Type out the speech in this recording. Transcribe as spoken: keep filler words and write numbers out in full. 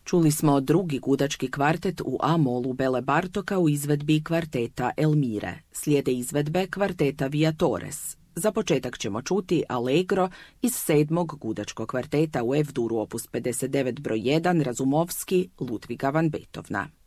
Čuli smo drugi gudački kvartet u A-molu Bele Bartoka u izvedbi kvarteta Elmire. Slijede izvedbe kvarteta Viatores. Za početak ćemo čuti Allegro iz sedmog gudačkog kvarteta u F-duru opus pedeset devet broj jedan Razumovski Ludviga van Beethovna.